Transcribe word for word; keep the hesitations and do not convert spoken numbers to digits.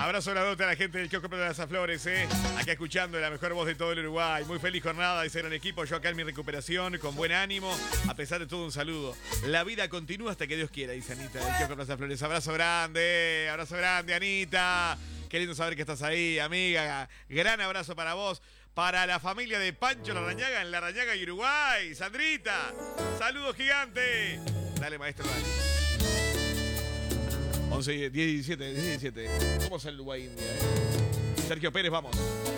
Abrazo grandote a la gente del Kiosco Plaza Flores, eh. Acá escuchando la mejor voz de todo el Uruguay. Muy feliz jornada de ser un equipo. Yo acá en mi recuperación, con buen ánimo. A pesar de todo, un saludo. La vida continúa hasta que Dios quiera, dice Anita del Kiosco Plaza Flores. Abrazo grande, abrazo grande, Anita. Qué lindo saber que estás ahí, amiga. Gran abrazo para vos. Para la familia de Pancho Larrañaga en Larrañaga y Uruguay. Sandrita, saludos gigante. Dale, maestro, dale. once, diez, diecisiete, diecisiete. ¿Cómo es el Uruguay India? Eh? Sergio Pérez, vamos.